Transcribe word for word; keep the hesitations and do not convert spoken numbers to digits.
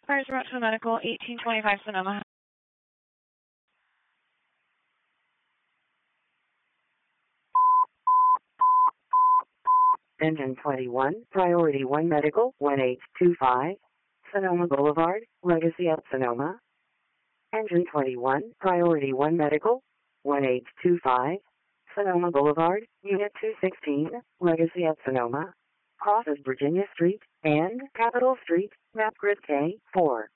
Fires Route to Medical, eighteen twenty-five Sonoma. Engine twenty-one, Priority one Medical, one eight two five, Sonoma Boulevard, Legacy at Sonoma. Engine twenty-one, Priority one Medical, one eight two five, Sonoma Boulevard, Unit two sixteen, Legacy at Sonoma. Crosses Virginia Street and Capitol Street, map grid K four.